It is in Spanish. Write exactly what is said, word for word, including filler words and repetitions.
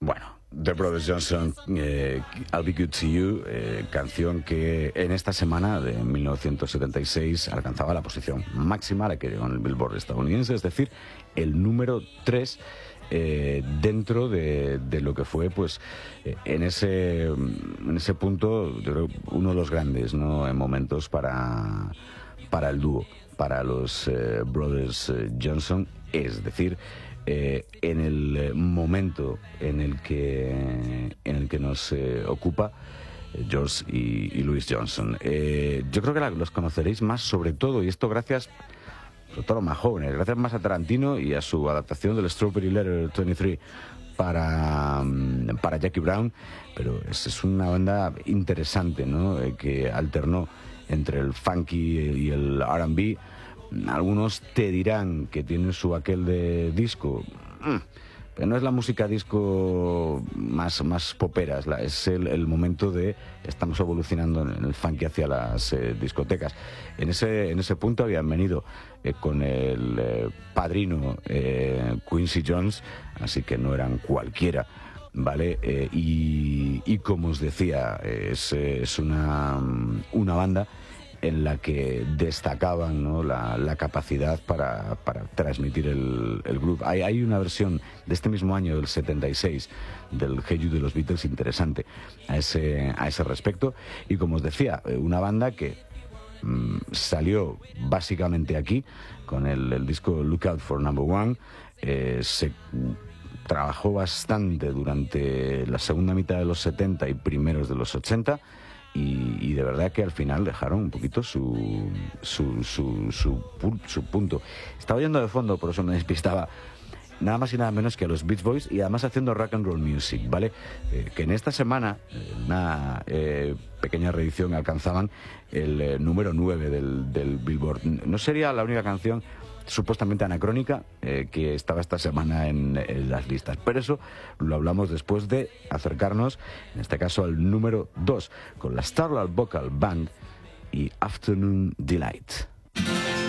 Bueno, The Brothers Johnson, eh, I'll Be Good to You, eh, canción que en esta semana de mil novecientos setenta y seis alcanzaba la posición máxima, la que llegó en el Billboard estadounidense, es decir, el número tres eh, dentro de, de lo que fue, pues, eh, en ese en ese punto, yo creo, uno de los grandes, ¿no?, en momentos para, para el dúo, para los eh, Brothers eh, Johnson, es decir, Eh, en el momento en el que en el que nos eh, ocupa eh, George y, y Louis Johnson. Eh, yo creo que la, los conoceréis más, sobre todo, y esto gracias, sobre todo a los más jóvenes, gracias más a Tarantino y a su adaptación del Strawberry Letter veintitrés para, para Jackie Brown, pero es, es una banda interesante, ¿no?, eh, que alternó entre el funky y el R and B. Algunos te dirán que tienen su aquel de disco, pero no es la música disco más, más popera, es, la, es el, el momento de estamos evolucionando en el funky hacia las eh, discotecas. En ese, en ese punto habían venido eh, con el eh, padrino eh, Quincy Jones, así que no eran cualquiera, ¿vale? Eh, y, y como os decía, es, es una, una banda en la que destacaban, ¿no?, la, la capacidad para, para transmitir el, el groove. Hay, hay una versión de este mismo año, del setenta y seis, del Hey You de los Beatles, interesante a ese, a ese respecto. Y como os decía, una banda que mmm, salió básicamente aquí, con el, el disco Look Out for Number One. Eh, se trabajó bastante durante la segunda mitad de los setenta y primeros de los ochenta, Y, y de verdad que al final dejaron un poquito su su, su, su, su punto. Estaba oyendo de fondo, por eso me despistaba, nada más y nada menos que a los Beach Boys, y además haciendo rock and roll music, ¿vale? Eh, que en esta semana, en una eh, pequeña reedición, alcanzaban el eh, número nueve del, del Billboard. No sería la única canción supuestamente anacrónica eh, que estaba esta semana en, en las listas, pero eso lo hablamos después de acercarnos, en este caso, al número dos, con la Starlight Vocal Band y Afternoon Delight.